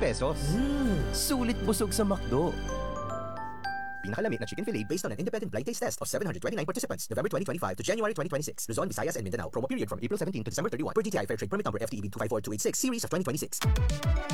pesos. Sulit busog sa McDo. Pinakalamit na chicken fillet based on an independent blind taste test of 729 participants, November 2025 to January 2026. Luzon, Visayas, and Mindanao. Promo period from April 17 to December 31 per DTI Fair Trade Permit number FTEB 254286 series of 2026.